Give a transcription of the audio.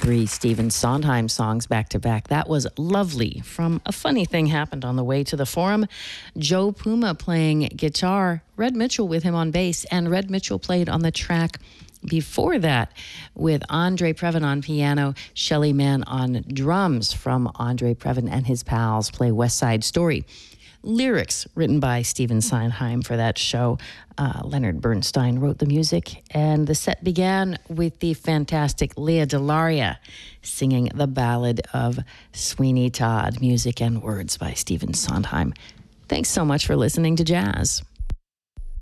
3 Stephen Sondheim songs back to back. That was Lovely from A Funny Thing Happened on the Way to the Forum. Joe Puma playing guitar, Red Mitchell with him on bass, and Red Mitchell played on the track before that with Andre Previn on piano, Shelly Mann on drums from Andre Previn and his pals play West Side Story. Lyrics written by Stephen Sondheim for that show. Leonard Bernstein wrote the music, and the set began with the fantastic Lea DeLaria singing the ballad of Sweeney Todd, music and words by Stephen Sondheim. Thanks so much for listening to Jazz.